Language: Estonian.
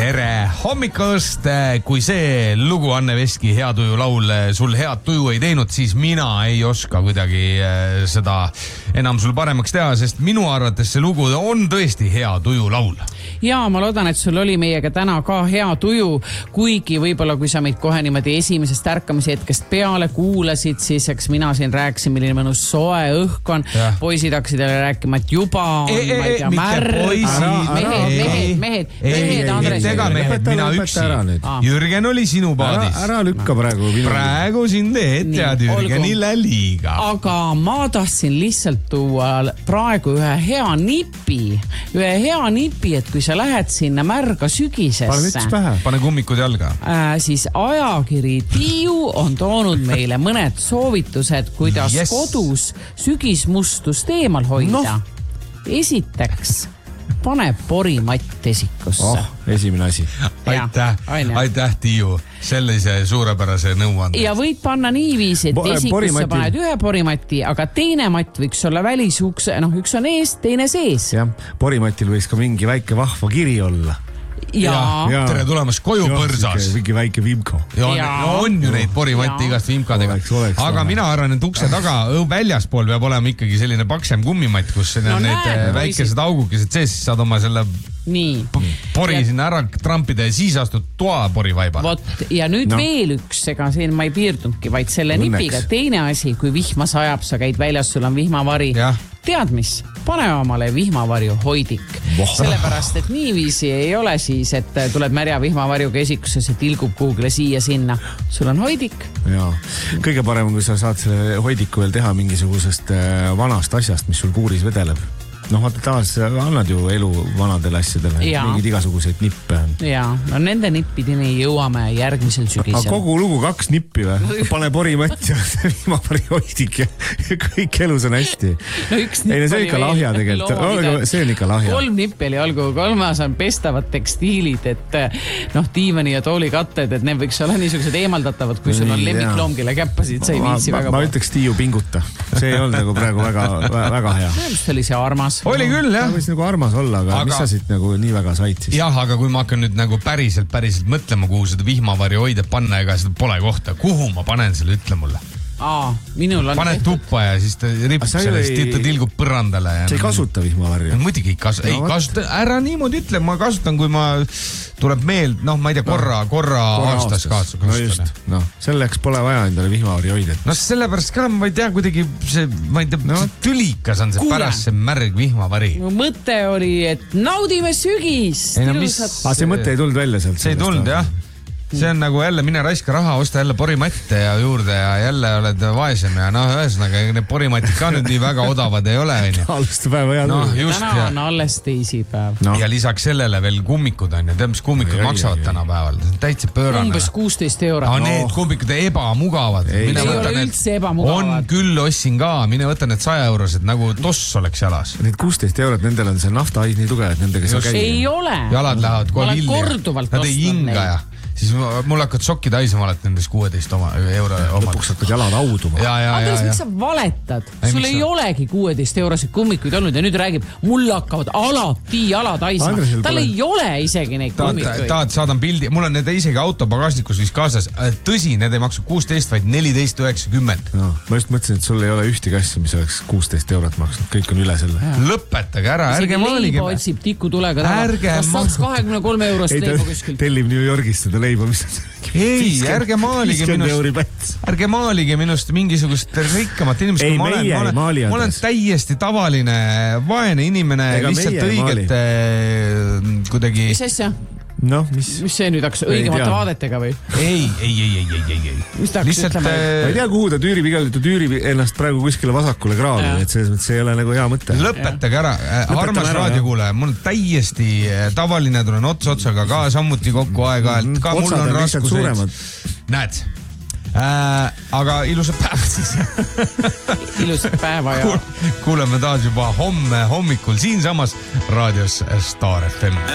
tere hommikust, kui see lugu Anne Veski Hea tuju laul sul head tuju ei teinud, siis mina ei oska kuidagi seda enam sul paremaks teha, sest minu arvates see lugu on tõesti hea tuju laul. Ja ma loodan, et sul oli meiega täna ka hea tuju, kuigi võib-olla kui sa meid kohe niimoodi esimesest ärkamise hetkest peale kuulasid, siis eks mina siin rääkisin, milline mõnus soe õhk on. Poisid hakkasid jälle rääkima, et juba on, ma ei tea, märg. Mehed, Andres. Mina üksi. Jürgen oli sinu paadis. Ära lükka praegu. Praegu sind tead Jürgenile liiga. Aga ma tahtsin lihtsalt tuua praegu ühe hea nipi, et kui sa lähed sinna märga sügisesse. Pane kummikud jalga. Siis ajakiri Tiiu on toonud meile mõned soovitused, kuidas kodus sügismustust eemal hoida. Esiteks, pane porimatt esikusse. Esimene asi. Aitäh, Tiiu, sellise suurepärase nõuande. Ja võid panna niiviisi, et esikusse paned ühe porimatti, aga teine matt võiks olla välisukse, üks on ees, teine sees. Jah, porimatil võiks ka mingi väike vahva kiri olla. Ja. Tere tulemast koju põrsas. Mingi väike vimko. On ju neid porimatte igast vimkadega. Aga mina arvan, et ukse taga väljaspool peab olema ikkagi selline paksem kummimatt, kus need väikesed augukesed sees, siis saad oma selle pori sinna ära trampida ja siis astud toa porivaibale. Ja nüüd veel üks, ega siin ma ei piirdunudki, vaid selle nipiga. Teine asi, kui vihma sajab, sa käid väljas, sul on vihmavari. Tead mis? Pane omale vihmavarju hoidik. Sellepärast, et niiviisi ei ole siis, et tuleb märja vihmavarjuga esikusse, see tilgub kuhugile siia sinna. Sul on hoidik. Jaa. Kõige parem, kui sa saad selle hoidiku veel teha mingisugusest vanast asjast, mis sul puuris vedeleb. Vaata taas annad ju elu vanadele asjadele. Mingid igasuguseid nippe on. Jaa, nende nippideni jõuame järgmisel sügisel. Aga kogu lugu 2 nippi või? Pane porimatt ja vihmavari hoidik ja kõik elus on hästi. See on ikka lahja tegelikult. See on ikka lahja. 3 nippi oli olgu, 3 on pestavad tekstiilid, et diivani ja tooli katted, et need võiks olla niisugused eemaldatavad, kui sul on lemmikloom, kelle käppasid, sa ei viitsi väga palju. Ma ütleks Tiiu pinguta. See ei olnud praegu väga hea. See oli see armas. Oli küll, jah. Võis nagu armas olla, aga mis sa siit nagu nii väga said siis? Jah, aga kui ma hakkan nüüd nagu päriselt mõtlema, kuhu seda vihmavari hoida panna, ega seda pole kohta. Kuhu ma panen selle, ütle mulle? Paned tuppa ja siis ta ripub sellest, ta tilgub põrandale. Sa ei kasuta vihmavarju? Muidugi ei kasuta. Ära niimoodi ütle, ma kasutan, kui ma tuleb meeld, ma ei tea, korra aastas kasutan. Selleks pole vaja endale vihmavari hoida. Sellepärast ka ma ei tea, kuidagi see, ma ei tea, tülikas on see pärast see märg vihmavari. Mõte oli, et naudime sügist. See mõte ei tulnud välja sealt? See ei tulnud, jah. See on nagu jälle mine raiska raha, osta jälle porimatte ja juurde ja jälle oled vaesem ja ühesõnaga need porimatid ka nüüd nii väga odavad ei ole. Alustuspäeva hea tuli. Täna on alles teisipäev. Ja lisaks sellele veel kummikud on ja tead, mis kummikud maksavad tänapäeval. Täitsa pöörane. Umbes 16 €. Need kummikud ebamugavad. Ei ole üldse ebamugavad. On küll, ossin ka. Mine võta need 100 €, nagu toss oleks jalas. Need 16 €, nendel on see naftahais nii tugev, et nendega sa käid. Ei ole. Jalad lähevad kohe villi. Ma olen korduvalt ostnud neid. Siis mul hakkad sokki taisema alati nendes 16 €. Lõpuks hakkad jalad auduma. Andres, miks sa valetad? Sul ei olegi 16 € kummikuid olnud ja nüüd räägib, mul hakkavad alati jalad taisema. Tal ei ole isegi neid kummikuid. Tahad, saadan pildi. Mul on need isegi auto pagasnikus vist kaasas. Tõsi, need ei maksu 16, vaid 14,90. Ma just mõtlesin, et sul ei ole ühtegi asja, mis oleks 16 € maksnud. Kõik on üle selle. Lõpetage ära, ärge maalige. Leiba otsib tikutulega taga. Kas saaks 23 € leiba kuskilt? Tellib New Yorgist seda leiba, mis on ei, ärge maalige minust mingisugust rikkamat inimest. Ei, meie ei maali. Ma olen täiesti tavaline vaene inimene, lihtsalt õigete kuidagi... Mis asja? Mis see nüüd hakkas õigemate vaadetega või? Ei. Mis ta hakkas ütlema? Ma ei tea, kuhu ta tüürib, igal ta tüürib ennast praegu kuskile vasakule kraavi, et selles mõttes ei ole nagu hea mõte. Lõpetage ära, armas raadiokuule, mul on täiesti tavaline, tulen otsaga ka samuti kokku aeg-ajalt, ka mul on raskuseid. Näed, aga ilusat päeva siis. Ilusat päeva ja... Kuuleme taas juba homme hommikul siinsamas raadios Star FM.